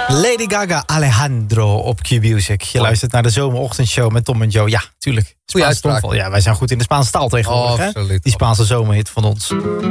Lady Gaga, Alejandro op Q-Music. Je luistert naar de zomerochtendshow met Tom en Joe. Ja, tuurlijk. Goeie uitspraak. Ja, wij zijn goed in de Spaanse taal tegenwoordig. Absoluut. Hè? Die Spaanse zomerhit van ons.